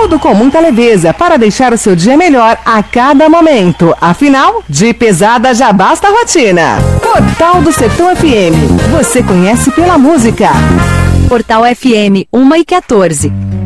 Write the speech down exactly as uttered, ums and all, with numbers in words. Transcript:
Tudo com muita leveza para deixar o seu dia melhor a cada momento. Afinal, de pesada já basta a rotina. Portal do Sertão F M. Você conhece pela música. Portal F M, uma e quatorze.